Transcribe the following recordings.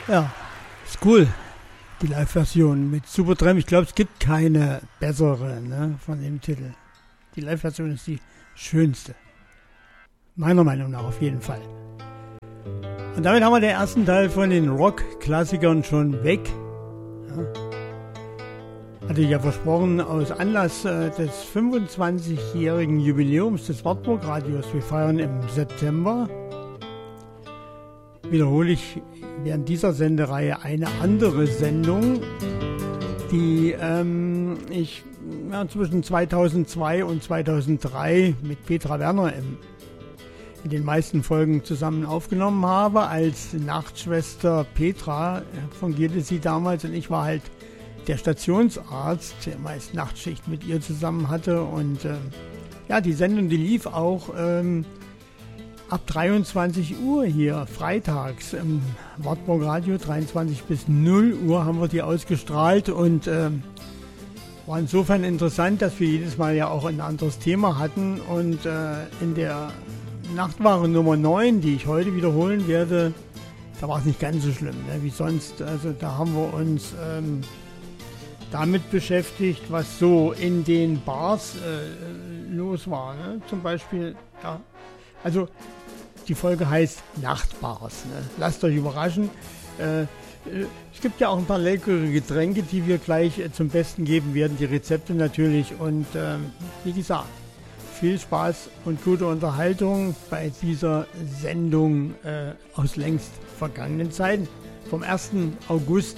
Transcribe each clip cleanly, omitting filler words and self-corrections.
Ja, ist cool, die Live-Version mit Supertramp. Ich glaube, es gibt keine bessere, ne, von dem Titel. Die Live-Version ist die schönste. Meiner Meinung nach auf jeden Fall. Und damit haben wir den ersten Teil von den Rock-Klassikern schon weg. Ja. Hatte ich ja versprochen, aus Anlass des 25-jährigen Jubiläums des Wartburg-Radios. Wir feiern im September. Wiederhole ich während dieser Sendereihe eine andere Sendung, die ich zwischen 2002 und 2003 mit Petra Werner in den meisten Folgen zusammen aufgenommen habe. Als Nachtschwester Petra fungierte sie damals und ich war halt der Stationsarzt, der meist Nachtschicht mit ihr zusammen hatte. Und die Sendung, die lief auch ab 23 Uhr hier, freitags im Wartburg Radio, 23 bis 0 Uhr haben wir die ausgestrahlt und war insofern interessant, dass wir jedes Mal ja auch ein anderes Thema hatten und in der Nachtware Nummer 9, die ich heute wiederholen werde, da war es nicht ganz so schlimm, ne, wie sonst. Also da haben wir uns damit beschäftigt, was so in den Bars los war. Ne? Zum Beispiel, ja, also die Folge heißt Nachtbars. Ne? Lasst euch überraschen. Es gibt ja auch ein paar leckere Getränke, die wir gleich zum Besten geben werden, die Rezepte natürlich. Und wie gesagt, viel Spaß und gute Unterhaltung bei dieser Sendung aus längst vergangenen Zeiten. Vom 1. August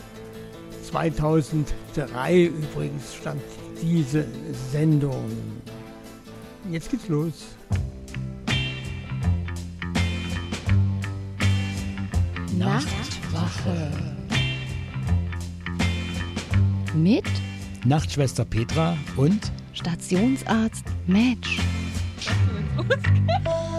2003 übrigens stammt diese Sendung. Jetzt geht's los. Nachtwache mit Nachtschwester Petra und Stationsarzt Match.